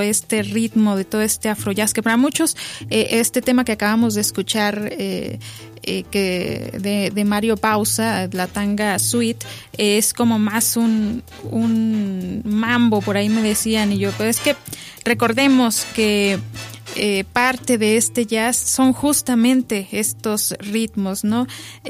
este ritmo, de todo este afrojazz, que para muchos este tema que acabamos de escuchar que de Mario Bauza, la Tanga Suite, es como más un mambo, por ahí me decían, y yo, pues es que recordemos que parte de este jazz son justamente estos ritmos, ¿no?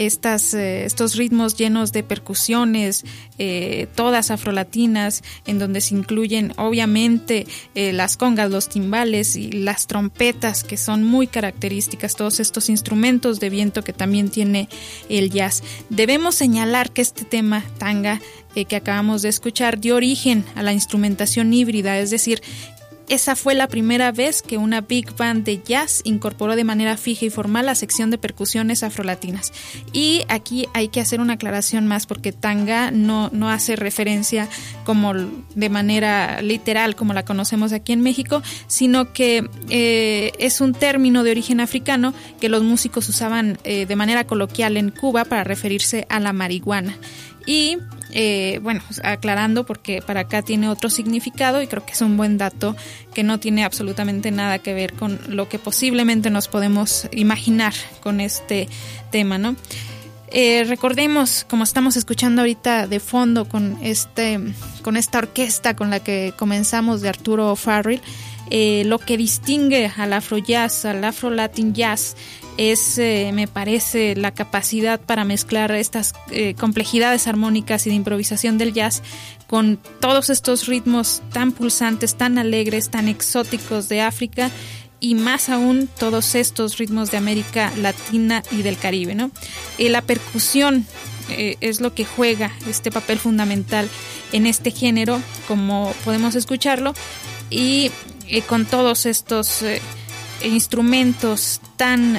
Estos ritmos llenos de percusiones, todas afrolatinas, en donde se incluyen obviamente las congas, los timbales y las trompetas, que son muy características, todos estos instrumentos de viento que también tiene el jazz. Debemos señalar que este tema, Tanga, que acabamos de escuchar, dio origen a la instrumentación híbrida, es decir, esa fue la primera vez que una big band de jazz incorporó de manera fija y formal la sección de percusiones afrolatinas. Y aquí hay que hacer una aclaración más, porque tanga no hace referencia como de manera literal como la conocemos aquí en México, sino que es un término de origen africano que los músicos usaban de manera coloquial en Cuba para referirse a la marihuana. Y bueno, aclarando, porque para acá tiene otro significado, y creo que es un buen dato que no tiene absolutamente nada que ver con lo que posiblemente nos podemos imaginar con este tema, ¿no? Recordemos, como estamos escuchando ahorita de fondo con esta orquesta con la que comenzamos, de Arturo O'Farrill, lo que distingue al afrojazz, al afro-latin jazz, es, me parece, la capacidad para mezclar estas complejidades armónicas y de improvisación del jazz con todos estos ritmos tan pulsantes, tan alegres, tan exóticos de África, y más aún todos estos ritmos de América Latina y del Caribe, ¿no? La percusión es lo que juega este papel fundamental en este género, como podemos escucharlo, y con todos estos instrumentos tan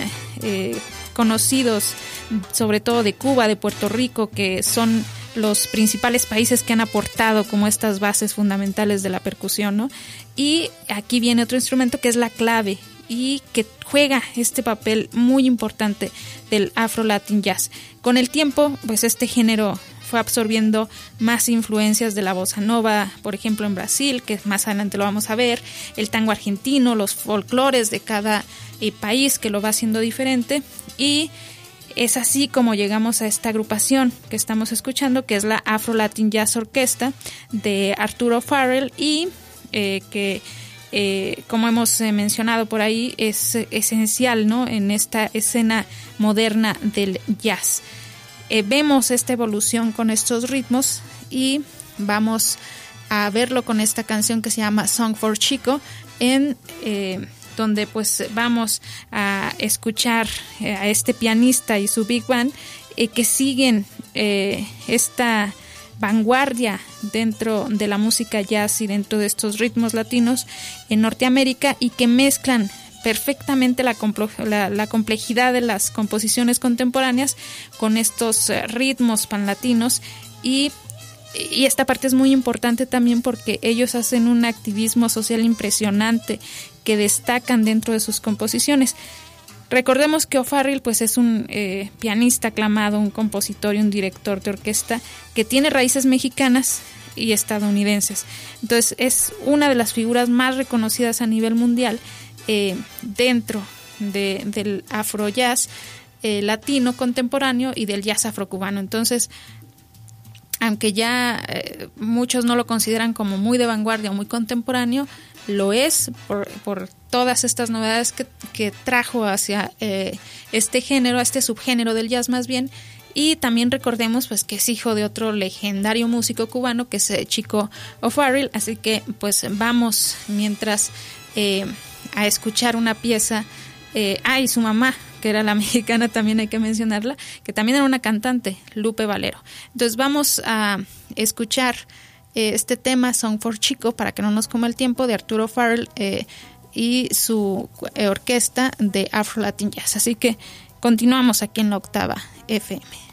conocidos, sobre todo de Cuba, de Puerto Rico, que son los principales países que han aportado como estas bases fundamentales de la percusión, ¿no? Y aquí viene otro instrumento que es la clave y que juega este papel muy importante del Afro-Latin Jazz. Con el tiempo, pues este género fue absorbiendo más influencias de la bossa nova, por ejemplo en Brasil, que más adelante lo vamos a ver, el tango argentino, los folclores de cada país, que lo va haciendo diferente, y es así como llegamos a esta agrupación que estamos escuchando, que es la Afro-Latin Jazz Orquesta de Arturo O'Farrill, y que como hemos mencionado por ahí, es esencial, ¿no?, en esta escena moderna del jazz. Vemos esta evolución con estos ritmos y vamos a verlo con esta canción que se llama Song for Chico, donde pues vamos a escuchar a este pianista y su big band que siguen esta vanguardia dentro de la música jazz y dentro de estos ritmos latinos en Norteamérica, y que mezclan perfectamente la complejidad de las composiciones contemporáneas con estos ritmos panlatinos, y esta parte es muy importante también porque ellos hacen un activismo social impresionante que destacan dentro de sus composiciones. Recordemos que O'Farrill pues es un pianista aclamado, un compositor y un director de orquesta que tiene raíces mexicanas y estadounidenses. Entonces es una de las figuras más reconocidas a nivel mundial dentro del afro-jazz latino contemporáneo y del jazz afrocubano. Entonces, aunque ya muchos no lo consideran como muy de vanguardia o muy contemporáneo, lo es por todas estas novedades que trajo hacia este género, a este subgénero del jazz más bien. Y también recordemos pues que es hijo de otro legendario músico cubano, que es Chico O'Farrill. Así que pues vamos mientras a escuchar una pieza. Y su mamá, que era la mexicana, también hay que mencionarla, que también era una cantante, Lupe Valero. Entonces vamos a escuchar este tema, Song for Chico, para que no nos coma el tiempo, de Arturo O'Farrill y su orquesta de Afro-Latin Jazz. Así que continuamos aquí en la Octava FM.